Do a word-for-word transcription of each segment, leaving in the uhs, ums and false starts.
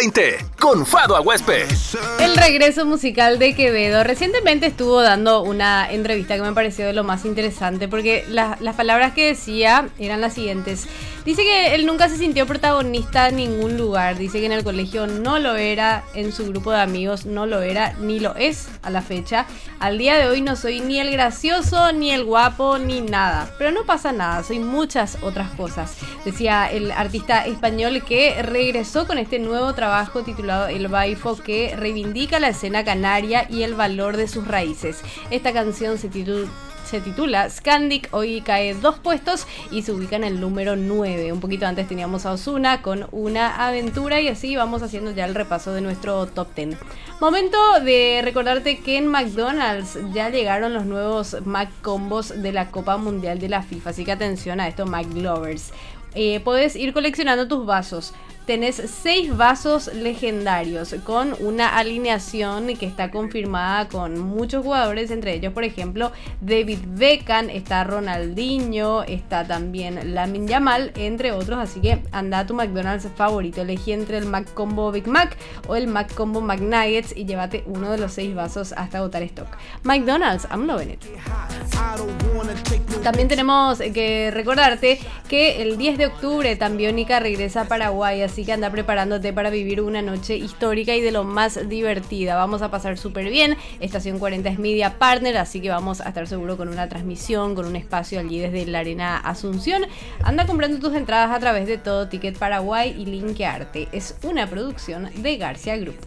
veinte con Fado Aguespe. El regreso musical de Quevedo. Recientemente estuvo dando una entrevista que me pareció de lo más interesante porque la, las palabras que decía eran las siguientes. Dice que él nunca se sintió protagonista en ningún lugar. Dice que en el colegio no lo era, en su grupo de amigos no lo era, ni lo es a la fecha. Al día de hoy no soy ni el gracioso, ni el guapo, ni nada. Pero no pasa nada, soy muchas otras cosas. Decía el artista español que regresó con este nuevo trabajo titulado El Baifo, que reivindica la escena canaria y el valor de sus raíces. Esta canción se titula... Se titula Scandic, hoy cae dos puestos y se ubica en el número nueve. Un poquito antes teníamos a Ozuna con Una Aventura y así vamos haciendo ya el repaso de nuestro top diez. Momento de recordarte que en McDonald's ya llegaron los nuevos Mac Combos de la Copa Mundial de la FIFA, así que atención a esto, McLovers. Eh, podés ir coleccionando tus vasos. Tenés seis vasos legendarios con una alineación que está confirmada con muchos jugadores, entre ellos, por ejemplo, David Beckham, está Ronaldinho, está también Lamine Yamal, entre otros. Así que anda a tu McDonald's favorito, elegí entre el Mac Combo Big Mac o el Mac Combo McNuggets y llévate uno de los seis vasos hasta agotar stock. McDonald's, I'm loving it. También tenemos que recordarte que el diez de octubre Tambiónica regresa a Paraguay, así que anda preparándote para vivir una noche histórica y de lo más divertida. Vamos a pasar súper bien. Estación cuarenta es Media Partner, así que vamos a estar seguro con una transmisión, con un espacio allí desde la Arena Asunción. Anda comprando tus entradas a través de Todo Ticket Paraguay y Linkearte. Es una producción de García Group.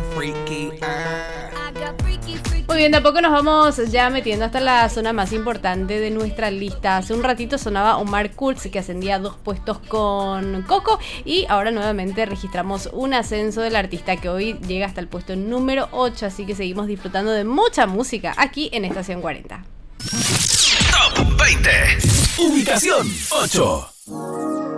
Muy bien, de a poco nos vamos ya metiendo hasta la zona más importante de nuestra lista. Hace un ratito sonaba Omar Kurz, que ascendía dos puestos con Coco, y ahora nuevamente registramos un ascenso del artista que hoy llega hasta el puesto número ocho, así que seguimos disfrutando de mucha música aquí en Estación cuarenta. Top veinte, ubicación ocho.